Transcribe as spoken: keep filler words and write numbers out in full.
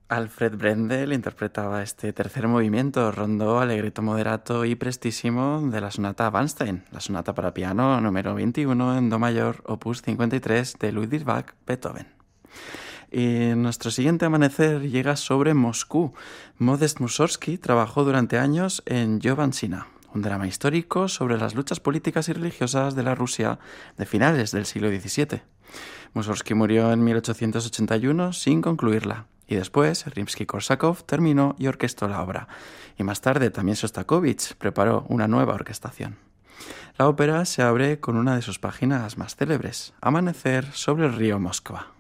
Alfred Brendel interpretaba este tercer movimiento, rondó allegretto moderato y prestísimo de la sonata Bernstein, la sonata para piano número veintiuno en do mayor, opus cincuenta y tres de Ludwig van Beethoven. Y nuestro siguiente amanecer llega sobre Moscú. Modest Mussorgsky trabajó durante años en Jovansina, un drama histórico sobre las luchas políticas y religiosas de la Rusia de finales del siglo diecisiete. Mussorgsky murió en mil ochocientos ochenta y uno sin concluirla, y después Rimsky-Korsakov terminó y orquestó la obra, y más tarde también Shostakovich preparó una nueva orquestación. La ópera se abre con una de sus páginas más célebres, Amanecer sobre el río Moskva.